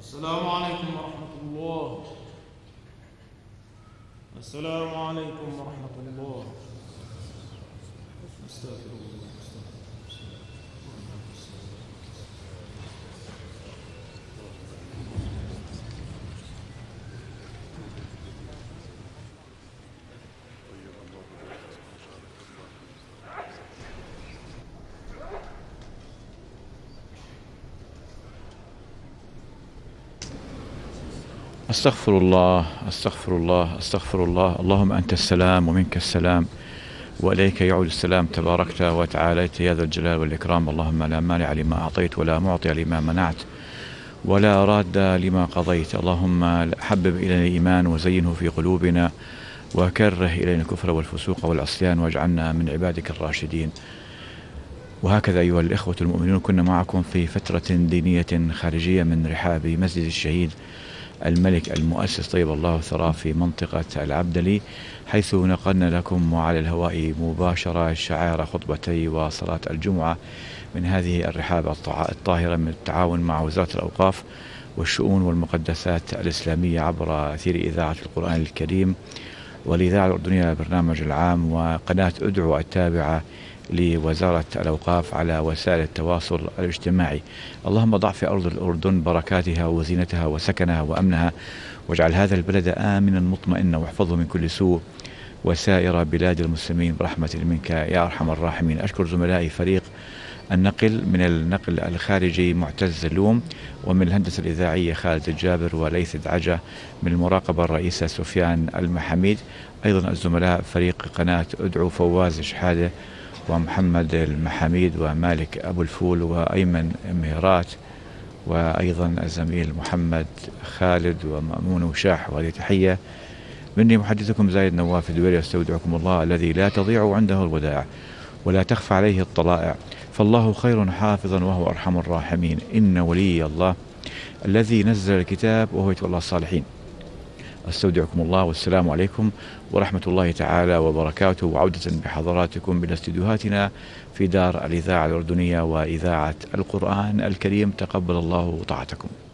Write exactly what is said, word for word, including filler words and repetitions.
السلام عليكم ورحمة الله. السلام عليكم ورحمة الله. استغفر الله. استغفر الله استغفر الله استغفر الله. اللهم أنت السلام ومنك السلام وإليك يعود السلام، تباركت وتعاليت يا ذا الجلال والإكرام. اللهم لا مانع لما أعطيت ولا معطي لما منعت ولا راد لما قضيت. اللهم حبب إلينا الإيمان وزينه في قلوبنا وكره إلينا الكفر والفسوق والعصيان واجعلنا من عبادك الراشدين. وهكذا أيها الإخوة المؤمنون، كنا معكم في فترة دينية خارجية من رحاب مسجد الشهيد الملك المؤسس طيب الله ثراه في منطقة العبدلي، حيث نقلنا لكم وعلى الهواء مباشرة شعائر خطبتي وصلاة الجمعة من هذه الرحاب الطاهرة من التعاون مع وزارة الأوقاف والشؤون والمقدسات الإسلامية عبر أثير إذاعة القرآن الكريم والإذاعة الأردنية البرنامج العام وقناة أدعو التابعة لوزارة الأوقاف على وسائل التواصل الاجتماعي. اللهم ضع في أرض الأردن بركاتها وزينتها وسكنها وأمنها، واجعل هذا البلد آمنا مطمئنا واحفظه من كل سوء وسائر بلاد المسلمين برحمة منك يا أرحم الراحمين. أشكر زملائي فريق النقل من النقل الخارجي معتز اللوم، ومن الهندسة الإذاعية خالد الجابر وليث دعجة، من المراقبة الرئيسة سفيان المحميد، أيضا الزملاء فريق قناة أدعو فواز شحادة ومحمد المحاميد ومالك أبو الفول وأيمن مهرات، وأيضا الزميل محمد خالد ومأمون وشاح. وهذه تحية مني محدثكم زايد نواف الدويري، استودعكم الله الذي لا تضيع عنده الودائع ولا تخفى عليه الطلائع، فالله خير حافظا وهو أرحم الراحمين. إن ولي الله الذي نزل الكتاب وهو يتولى الصالحين. استودعكم الله والسلام عليكم ورحمة الله تعالى وبركاته، وعودة بحضراتكم من استديوهاتنا في دار الإذاعة الأردنية وإذاعة القرآن الكريم. تقبل الله طاعتكم.